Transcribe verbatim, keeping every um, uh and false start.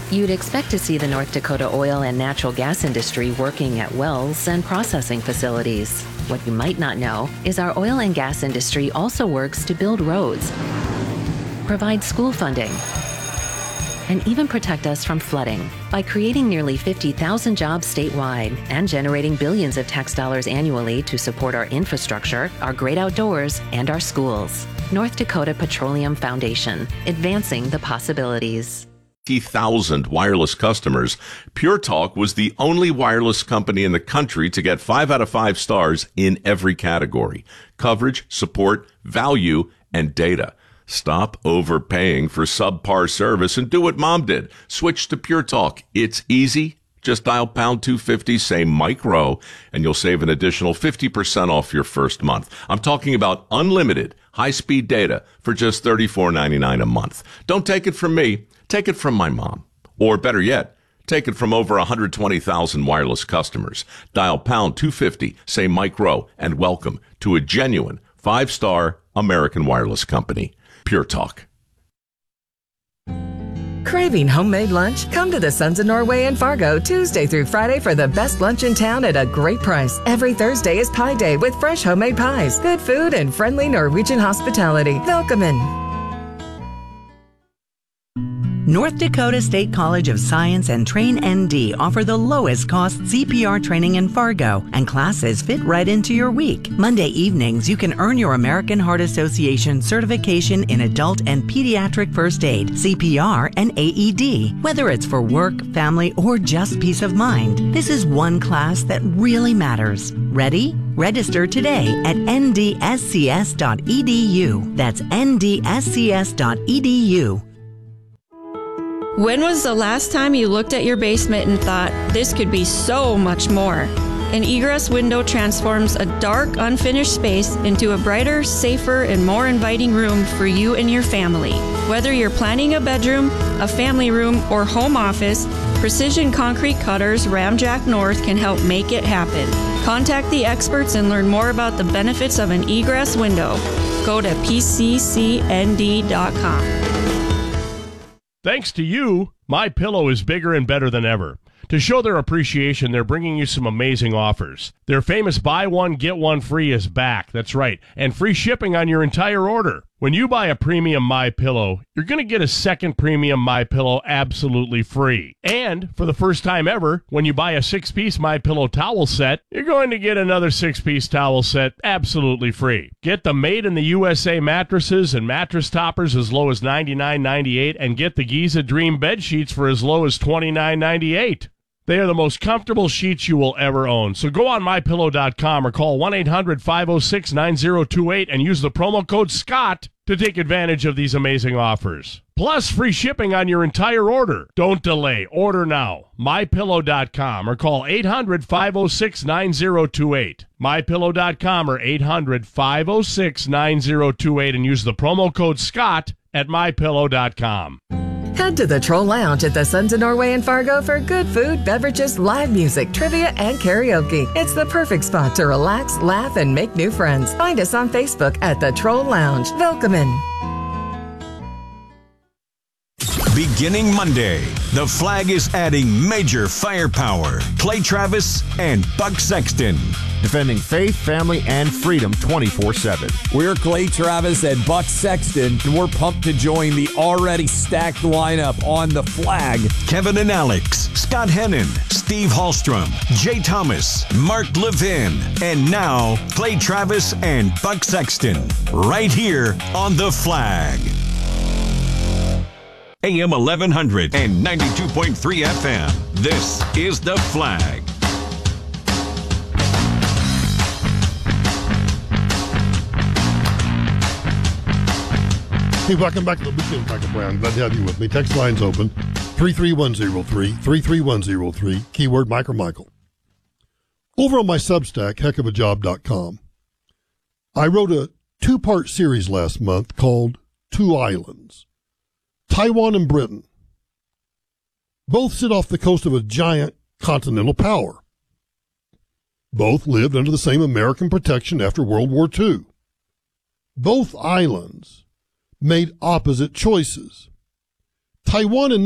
You'd expect to see the North Dakota oil and natural gas industry working at wells and processing facilities. What you might not know is our oil and gas industry also works to build roads, provide school funding, and even protect us from flooding by creating nearly fifty thousand jobs statewide and generating billions of tax dollars annually to support our infrastructure, our great outdoors, and our schools. North Dakota Petroleum Foundation, advancing the possibilities. fifty thousand wireless customers, Pure Talk was the only wireless company in the country to get five out of five stars in every category: coverage, support, value, and data. Stop overpaying for subpar service and do what Mom did. Switch to Pure Talk. It's easy. Just dial pound two fifty, say Mike Rowe, and you'll save an additional fifty percent off your first month. I'm talking about unlimited high-speed data for just thirty-four ninety-nine a month. Don't take it from me. Take it from my mom. Or better yet, take it from over one hundred twenty thousand wireless customers. Dial pound two fifty, say Mike Rowe, and welcome to a genuine five-star American wireless company. Pure Talk. Craving homemade lunch? Come to the Sons of Norway in Fargo Tuesday through Friday for the best lunch in town at a great price. Every Thursday is Pie Day with fresh homemade pies, good food, and friendly Norwegian hospitality. Welcome in. North Dakota State College of Science and Train N D offer the lowest cost C P R training in Fargo, and classes fit right into your week. Monday evenings, you can earn your American Heart Association certification in adult and pediatric first aid, C P R, and A E D. Whether it's for work, family, or just peace of mind, this is one class that really matters. Ready? Register today at N D S C S dot E D U. That's N D S C S dot E D U. When was the last time you looked at your basement and thought, this could be so much more? An egress window transforms a dark, unfinished space into a brighter, safer, and more inviting room for you and your family. Whether you're planning a bedroom, a family room, or home office, Precision Concrete Cutters Ramjack North can help make it happen. Contact the experts and learn more about the benefits of an egress window. Go to P C C N D dot com. Thanks to you, MyPillow is bigger and better than ever. To show their appreciation, they're bringing you some amazing offers. Their famous buy one, get one free is back. That's right. And free shipping on your entire order. When you buy a premium MyPillow, you're going to get a second premium MyPillow absolutely free. And for the first time ever, when you buy a six-piece MyPillow towel set, you're going to get another six-piece towel set absolutely free. Get the Made in the U S A mattresses and mattress toppers as low as ninety-nine ninety-eight, and get the Giza Dream bed sheets for as low as twenty-nine ninety-eight. They are the most comfortable sheets you will ever own. So go on my pillow dot com or call one eight hundred five oh six nine oh two eight and use the promo code SCOTT to take advantage of these amazing offers. Plus, free shipping on your entire order. Don't delay. Order now. my pillow dot com or call eight hundred five oh six nine oh two eight. my pillow dot com or eight hundred five oh six nine oh two eight and use the promo code SCOTT at my pillow dot com. Head to the Troll Lounge at the Sons of Norway in Fargo for good food, beverages, live music, trivia, and karaoke. It's the perfect spot to relax, laugh, and make new friends. Find us on Facebook at the Troll Lounge. Welcome in. Beginning Monday, the Flag is adding major firepower. Clay Travis and Buck Sexton. Defending faith, family, and freedom twenty-four seven. We're Clay Travis and Buck Sexton, and we're pumped to join the already stacked lineup on the Flag. Kevin and Alex, Scott Hennon, Steve Hallstrom, Jay Thomas, Mark Levin, and now Clay Travis and Buck Sexton, right here on the Flag. A M eleven hundred and ninety-two point three F M. This is the Flag. Hey, welcome back to the weekend, Michael Brown. Glad to have you with me. Text line's open. three three one zero three, three three one zero three, keyword Mike or Michael. Over on my Substack, heck of a job dot com, I wrote a two-part series last month called Two Islands. Taiwan and Britain both sit off the coast of a giant continental power. Both lived under the same American protection after World War Two. Both islands made opposite choices. Taiwan in